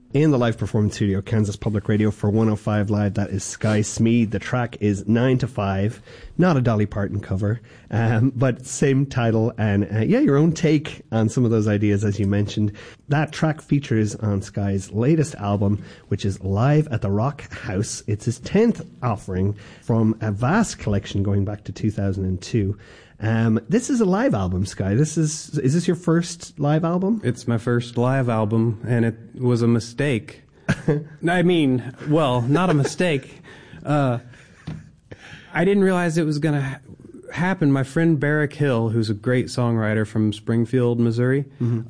in the live performance studio, Kansas Public Radio for 105 Live. That is Sky Smeed. The track is 9 to 5. Not a Dolly Parton cover, but same title. And your own take on some of those ideas, as you mentioned. That track features on Sky's latest album, which is Live at the Rock House. It's his 10th offering from a vast collection going back to 2002. This is a live album, Sky. Is this your first live album? It's my first live album, and it was a mistake. I mean, well, not a mistake. I didn't realize it was going to happen. My friend Barrick Hill, who's a great songwriter from Springfield, Missouri,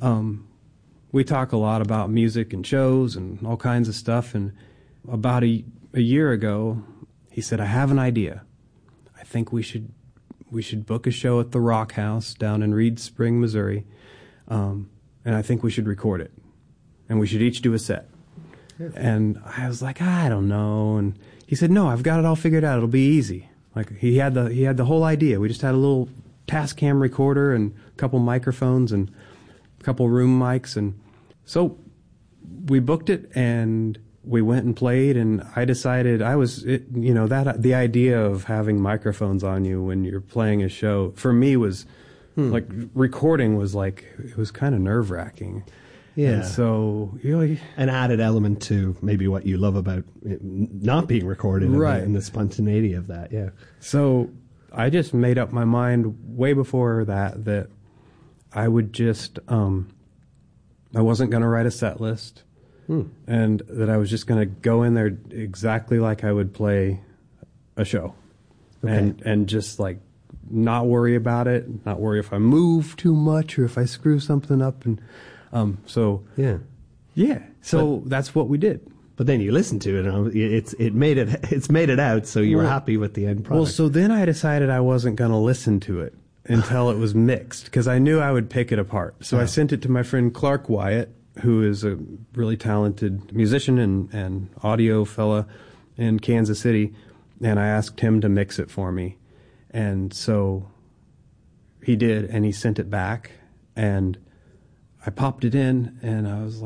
we talk a lot about music and shows and all kinds of stuff. And about a year ago, he said, I have an idea. I think we should book a show at the Rock House down in Reed Spring, Missouri, and I think we should record it, and we should each do a set. Yeah. And I was like, I don't know, and he said, no, I've got it all figured out. It'll be easy. Like he had the whole idea. We just had a little Tascam recorder and a couple microphones and a couple room mics, and so we booked it and we went and played, and I decided the idea of having microphones on you when you're playing a show for me was like recording was like, it was kind of nerve-wracking. Yeah. And so an added element to maybe what you love about it not being recorded, right? And the spontaneity of that. Yeah. So I just made up my mind way before that I would just I wasn't going to write a set list. And that I was just going to go in there exactly like I would play a show. Okay. And just like not worry about it, not worry if I move too much or if I screw something up. And so that's what we did. But then you listened to it, and it's made it out, so you were happy with the end product. Well, so then I decided I wasn't going to listen to it until it was mixed, because I knew I would pick it apart. So I sent it to my friend Clark Wyatt, who is a really talented musician and audio fella in Kansas City, and I asked him to mix it for me. And so he did, and he sent it back, and I popped it in, and I was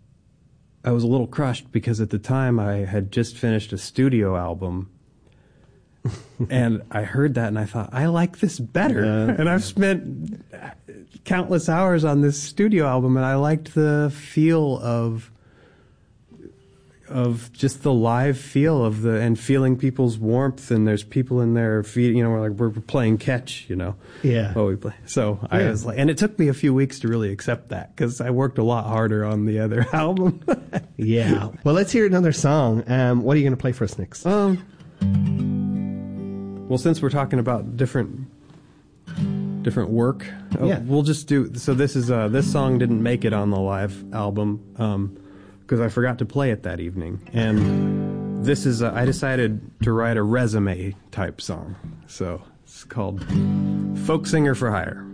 a little crushed, because at the time I had just finished a studio album, and I heard that, and I thought, I like this better. And I've spent countless hours on this studio album, and I liked the feel of just the live feel of and feeling people's warmth, and there's people in their feet, we're playing catch, Yeah. While we play. So I was like, and it took me a few weeks to really accept that, because I worked a lot harder on the other album. Yeah. Well, let's hear another song. What are you going to play for us next? Well, since we're talking about different work, we'll just do. So this song didn't make it on the live album because I forgot to play it that evening, and this is I decided to write a resume type song. So it's called "Folk Singer for Hire."